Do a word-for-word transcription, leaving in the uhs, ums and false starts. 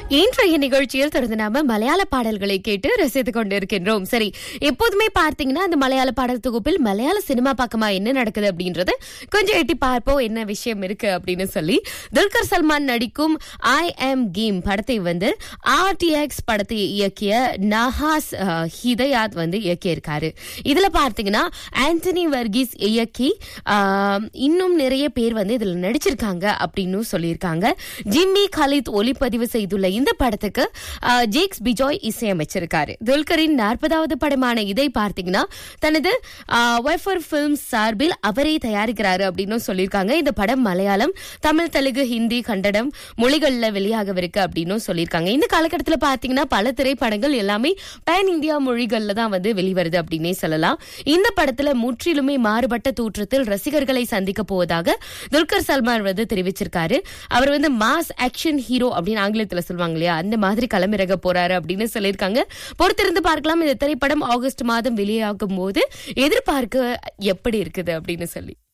இன்றைய நிகழ்ச்சியில் தொடர்ந்து நாம மலையாள பாடல்களை கேட்டு ரசித்துக் கொண்டிருக்கின்றோம். சரி, எப்போதுமே பார்த்தீங்கன்னா அந்த மலையாள பாடல் தொகுப்பில் மலையாள சினிமா பக்கமா என்ன நடக்குது அப்படின்றது கொஞ்சம் எட்டி பார்ப்போம், என்ன விஷயம் இருக்கு அப்படின்னு சொல்லி. துல்கர் சல்மான் நடிக்கும் ஐ எம் கேம் படத்தை வந்து ஆர்டிஎக்ஸ் படத்தை இயக்கிய நஹாஸ் அஹ், ஹிதயாத் வந்து இயக்கியிருக்காரு. இதுல பார்த்தீங்கன்னா ஆண்டனி வர்கீஸ் இயக்கி ஆஹ், இன்னும் நிறைய பேர் வந்து இதுல நடிச்சிருக்காங்க அப்படின்னு சொல்லியிருக்காங்க. ஜிம்மி கலித் ஒளிப்பதிவு செய்துள்ள இந்த படத்துக்கு ஆஹ், ஜேக்ஸ் பிஜாய் இசையமைச்சிருக்காரு. துல்கரின் நாற்பதாவது படமான இதை பார்த்தீங்கன்னா தனது வெஃபர் பிலிம்ஸ் சார்பில் அவரே தயாரிக்கிறாரு அப்படின்னு சொல்லியிருக்காங்க. இந்த படம் மலையாளம், தமிழ், தெலுங்கு, ஹிந்தி, கன்னடம் மொழிகள்ல வெளியாகவிருக்கு அப்படின்னு சொல்லியிருக்காங்க. இந்த காலகட்டத்தில் பார்த்தீங்கன்னா பல திரைப்படங்கள் எல்லாமே பேன் இந்தியா மொழிகள்ல தான் வந்து வெளிவருது அப்படின்னே சொல்லலாம். இந்த படத்துல முற்றிலுமே மாறுபட்ட தோற்றத்தில் ரசிகர்களை சந்திக்க போவதாக துல்கர் சல்மான் வந்து தெரிவிச்சிருக்காரு. அவர் வந்து மாஸ் ஆக்ஷன் ஹீரோ அப்படின்னு ஆங்கிலத்துல சொல்லுவாங்க இல்லையா, அந்த மாதிரி களமிறங்க போறாரு அப்படின்னு சொல்லியிருக்காங்க. பொறுத்திருந்து பார்க்கலாம் இந்த திரைப்படம் ஆகஸ்ட் மாதம் வெளியாகும் போது எதிர்பார்க்க எப்படி இருக்குது அப்படின்னு சொல்லி.